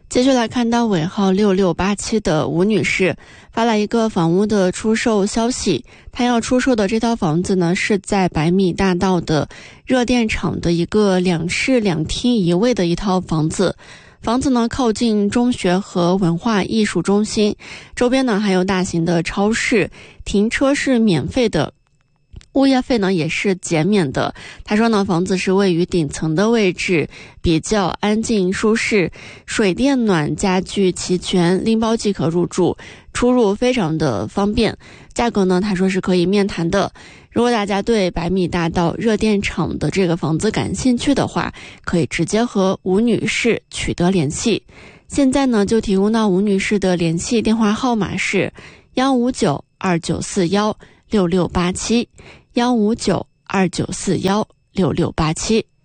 继续来看到尾号6687的吴女士发来一个房屋的出售消息，她要出售的这套房子呢是在百米大道的热电厂的一个2室2厅1卫的一套房子。房子呢靠近中学和文化艺术中心，周边呢还有大型的超市，停车是免费的，物业费呢也是减免的。他说呢，房子是位于顶层的位置，比较安静舒适，水电暖家具齐全，拎包即可入住，出入非常的方便。价格呢，他说是可以面谈的。如果大家对百米大道热电厂的这个房子感兴趣的话，可以直接和吴女士取得联系。现在呢，就提供到吴女士的联系电话号码是15929416687，15929416687。